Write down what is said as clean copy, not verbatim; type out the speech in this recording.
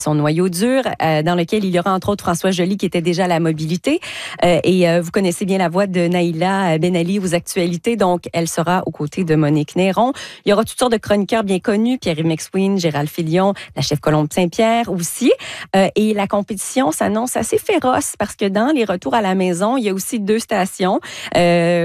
son noyau dur, dans lequel il y aura entre autres François Joly qui était déjà à la mobilité. Vous connaissez bien la voix de Naïla Ben Ali aux actualités, donc elle sera aux côtés de Monique Néron. Il y aura toutes sortes de chroniqueurs bien connus, Pierre-Yves McSween, Gérald Filion, la chef Colombe Saint-Pierre aussi. Et la compétition s'annonce assez féroce parce que dans les retours à la maison, il y a aussi 2 stations.